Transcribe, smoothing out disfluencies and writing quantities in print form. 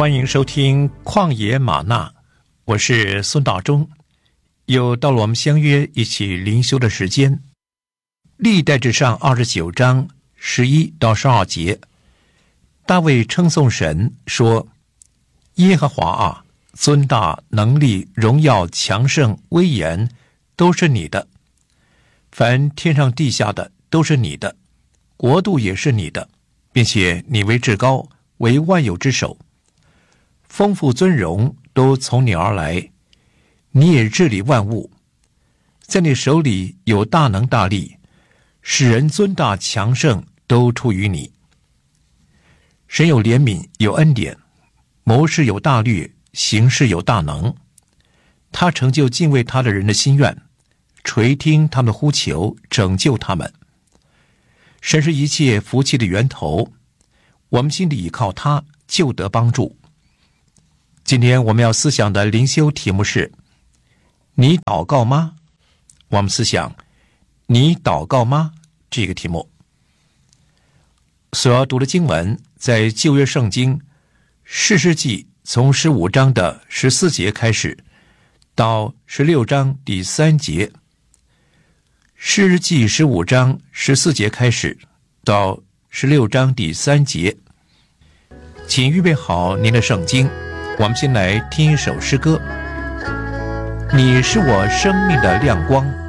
欢迎收听旷野吗哪，我是孙大中，又到了我们相约一起灵修的时间。历代志上29章11到12节，大卫称颂神说：耶和华啊，尊大、能力、荣耀、强盛、威严都是你的，凡天上地下的都是你的，国度也是你的，并且你为至高，为万有之首，丰富尊荣都从你而来，你也治理万物，在你手里有大能大力，使人尊大强盛都出于你。神有怜悯，有恩典，谋事有大律，行事有大能。他成就敬畏他的人的心愿，垂听他们的呼求，拯救他们。神是一切福气的源头，我们心里倚靠他，就得帮助。今天我们要思想的灵修题目是：你祷告吗？我们思想你祷告吗这个题目。所要读的经文在旧约圣经士师记从15章的14节开始，到16章第3节。士师记15章14节开始，到16章第3节。请预备好您的圣经，我们先来听一首诗歌。你是我生命的亮光，